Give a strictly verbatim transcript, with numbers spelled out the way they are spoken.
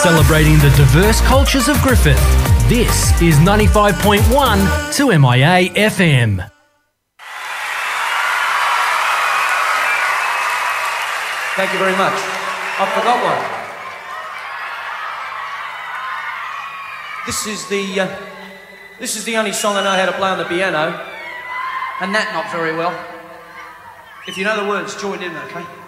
Celebrating the diverse cultures of Griffith, this is ninety-five point one to M I A F M. Thank you very much. I forgot one. This is the uh, this is the only song I know how to play on the piano, and that not very well. If you know the words, join in, okay?